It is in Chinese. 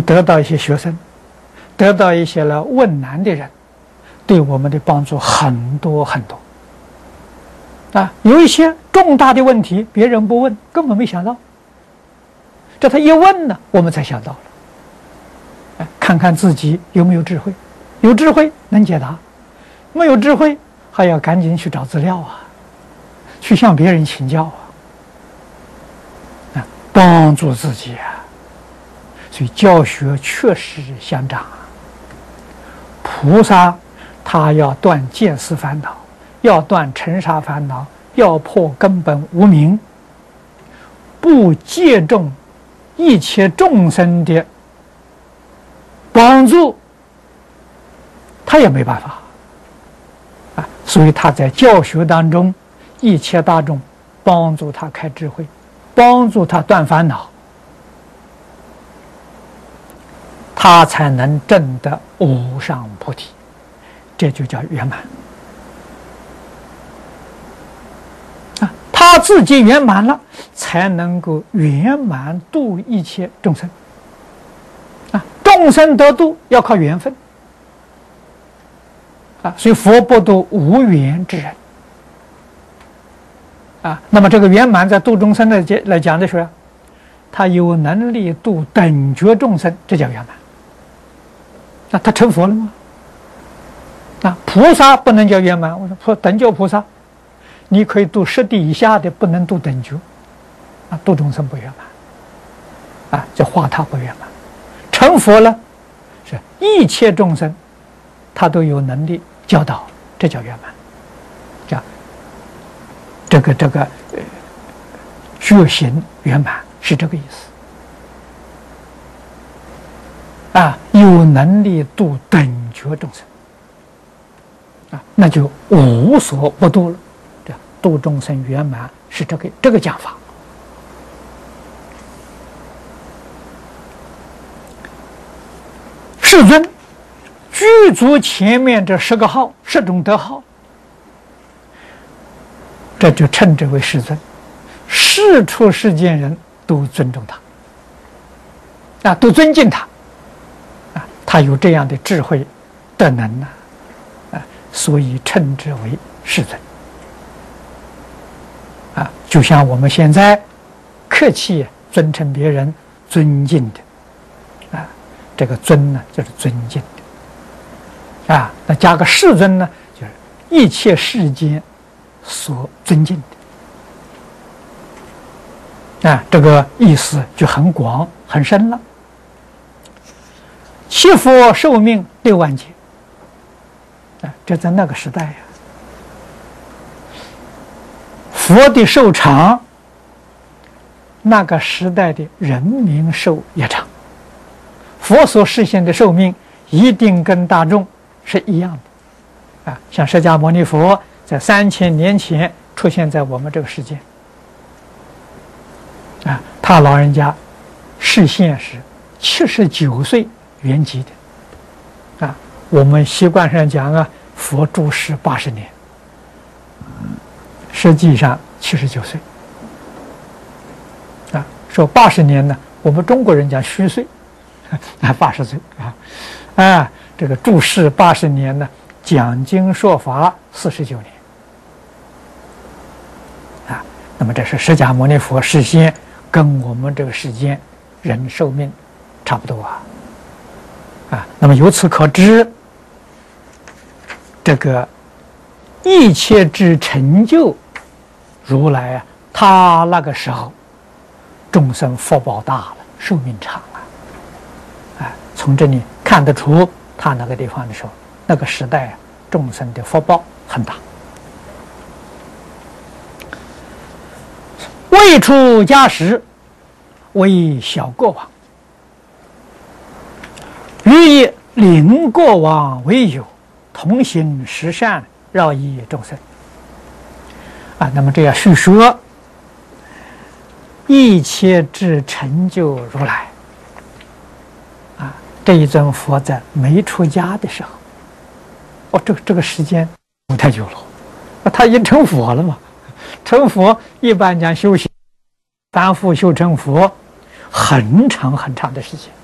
得到一些学生，得到一些来问难的人，对我们的帮助很多很多。有一些重大的问题，别人不问，根本没想到。这他一问呢，我们才想到了。看看自己有没有智慧，有智慧能解答，没有智慧还要赶紧去找资料去向别人请教帮助自己所以教学确实相长菩萨他要断见思烦恼，要断尘沙烦恼，要破根本无明，不借重一切众生的帮助，他也没办法所以他在教学当中，一切大众帮助他开智慧，帮助他断烦恼，他才能证得无上菩提，这就叫圆满他自己圆满了，才能够圆满度一切众生众生得度要靠缘分所以佛不度无缘之人那么这个圆满在度众生来讲的时候，他有能力度等觉众生，这叫圆满。那他成佛了吗？菩萨不能叫圆满。我说等觉菩萨，你可以度十地以下的，不能度等觉度众生不圆满叫化他不圆满。成佛了，是一切众生他都有能力教导，这叫圆满。这个觉行圆满是这个意思有能力度等觉众生那就无所不度了。度众生圆满是这个讲法。世尊具足前面这10个号，10种德号，这就称之为世尊。世出世间人都尊重他都尊敬他他有这样的智慧德能所以称之为世尊就像我们现在客气尊称别人尊敬的这个尊呢就是尊敬的那加个世尊呢，就是一切世间所尊敬的这个意思就很广很深了。其佛寿命6万劫这在那个时代佛的寿长，那个时代的人民寿也长。佛所实现的寿命一定跟大众是一样的像释迦牟尼佛在3000年前出现在我们这个世间他老人家示现是79岁圆寂的我们习惯上讲佛住世80年，实际上79岁说80年呢，我们中国人讲虚岁80岁这个住世80年呢，讲经说法49年那么这是释迦牟尼佛示现，跟我们这个世间人寿命差不多那么由此可知，这个一切之成就，如来他那个时候众生福报大了，寿命长了从这里看得出他那个地方的时候，那个时代众生的福报很大。未出家时，为小国王，欲以领国王为友，同行十善，饶益众生那么这样叙说一切之成就如来这一尊佛在没出家的时候这个时间不太久了他已经成佛了嘛。成佛一般讲修行，凡夫修成佛很长很长的时间